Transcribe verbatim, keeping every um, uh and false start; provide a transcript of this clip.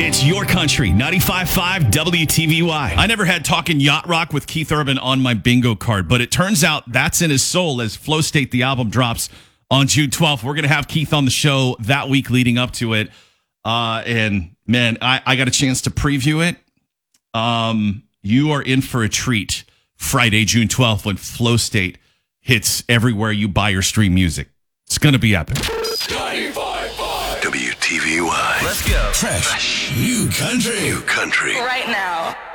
It's your country, ninety-five point five W T V Y. I never had Talking Yacht Rock with Keith Urban on my bingo card, but it turns out that's in his soul as Flow State, the album, drops on June twelfth. We're going to have Keith on the show that week leading up to it. Uh, and, man, I, I got a chance to preview it. Um, you are in for a treat Friday, June twelfth, when Flow State hits everywhere you buy or stream music. It's going to be epic. ninety-five point five W T V Y. Let's go. Fresh. New country. New country. Right now.